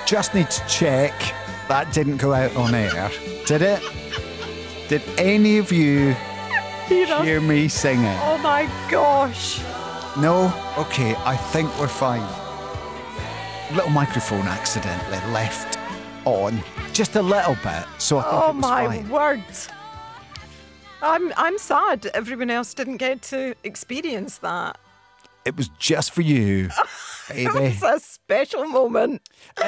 just need to check that didn't go out on air. Did it? Did any of you hear me singing? Oh my gosh. No? Okay, I think we're fine. Little microphone accidentally left on. Just a little bit, so I think it was fine. Word. I'm sad everyone else didn't get to experience that. It was just for you, baby. It was a special moment.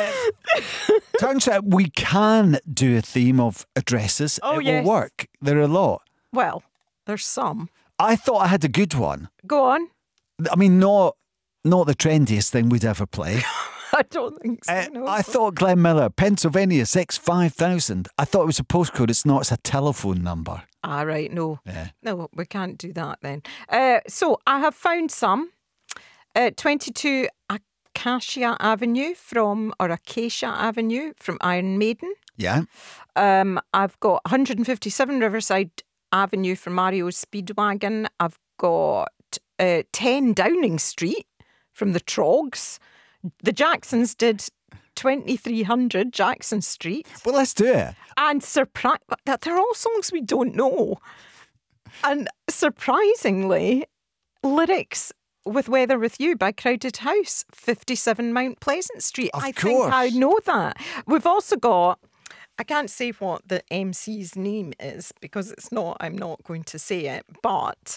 Turns out we can do a theme of addresses. Oh, it yes. will work. There are a lot. Well, there's some. I thought I had a good one. Go on. I mean, not the trendiest thing we'd ever play. I don't think so. No. I thought Glenn Miller, Pennsylvania 65000. I thought it was a postcode. It's not. It's a telephone number. Ah, right. No. Yeah. No, we can't do that then. So I have found some. 22 Acacia Avenue from Iron Maiden. Yeah. I've got 157 Riverside Avenue from Mario Speedwagon. I've got 10 Downing Street from the Trogs. The Jacksons did 2300 Jackson Street. Well, let's do it. And they're all songs we don't know. And surprisingly, lyrics with Weather With You by Crowded House, 57 Mount Pleasant Street. Of I course. think I know that. We've also got, I can't say what the MC's name is because it's not, I'm not going to say it, but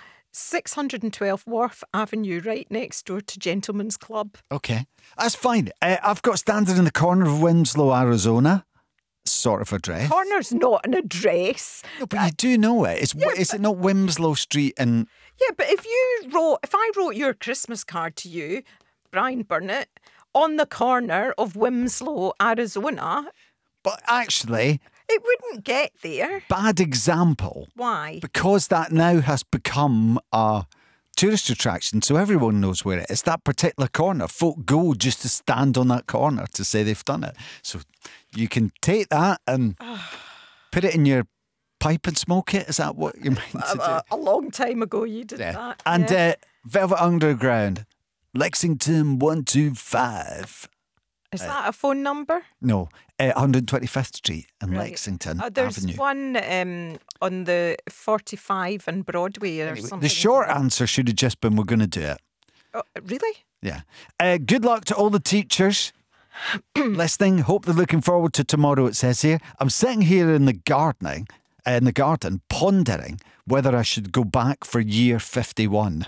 612 Wharf Avenue, right next door to Gentleman's Club. Okay. That's fine. I've got standing in the corner of Winslow, Arizona. Sort of address. Corner's not an address. No, but you do know it. Is it not Winslow Street and... Yeah, but if I wrote your Christmas card to you, Brian Burnett, on the corner of Winslow, Arizona... But actually... It wouldn't get there. Bad example. Why? Because that now has become a tourist attraction, so everyone knows where it is. That particular corner. Folk go just to stand on that corner to say they've done it. So you can take that and put it in your pipe and smoke it. Is that what you're meant to do? A long time ago you did that. And yeah. Velvet Underground, Lexington 125. Is that a phone number? No, 125th Street in Right. Lexington There's Avenue. one on the 45 and Broadway or something. The short answer should have just been, we're going to do it. Oh, really? Yeah. Good luck to all the teachers listening. Hope they're looking forward to tomorrow, it says here. I'm sitting here in the garden, pondering whether I should go back for year 51.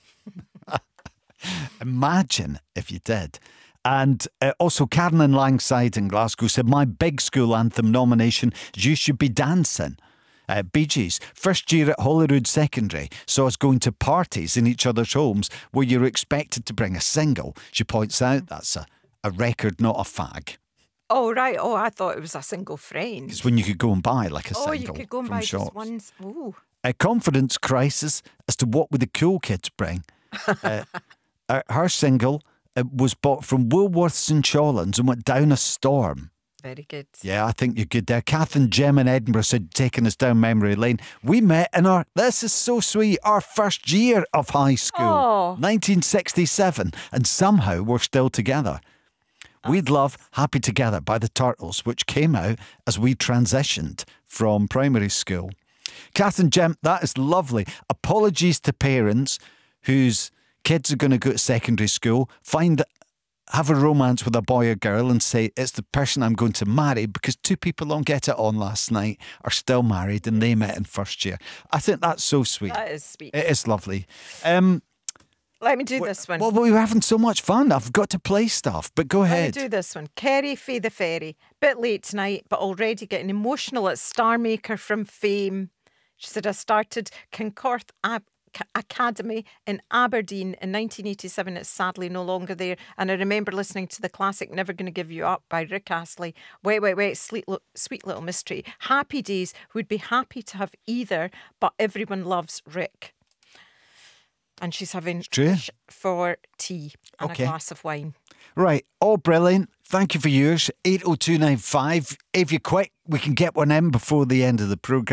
Imagine if you did. And also Karen in Langside in Glasgow said, my big school anthem nomination, You Should Be Dancing. Bee Gees, first year at Holyrood Secondary, saw us going to parties in each other's homes where you're expected to bring a single. She points out that's a record, not a fag. Oh, right. Oh, I thought it was a single friend. It's when you could go and buy like a single. Oh, you could go and from buy shops. just ones. Ooh. A confidence crisis as to what would the cool kids bring. Her single was bought from Woolworths in Shawlands and went down a storm. Very good. Yeah, I think you're good there. Kath and Jem in Edinburgh said, taking us down memory lane. We met in this is so sweet, our first year of high school, Oh. 1967, and somehow we're still together. We'd love Happy Together by the Turtles, which came out as we transitioned from primary school. Kath and Jem, that is lovely. Apologies to parents whose kids are going to go to secondary school, have a romance with a boy or girl and say, it's the person I'm going to marry because two people on Get It On last night are still married and they met in first year. I think that's so sweet. That is sweet. It is lovely. Let me do this one. Well, we were having so much fun. I've got to play stuff, but go ahead. Let me do this one. Kerry Faye the Fairy. Bit late tonight, but already getting emotional at Star Maker from Fame. She said, I started Concorth Academy in Aberdeen in 1987. It's sadly no longer there. And I remember listening to the classic Never Gonna Give You Up by Rick Astley. Wait, sweet little mystery. Happy Days would be happy to have either, but everyone loves Rick. And she's having fish for tea and a glass of wine. Right, all brilliant. Thank you for yours. 80295. If you're quick, we can get one in before the end of the programme.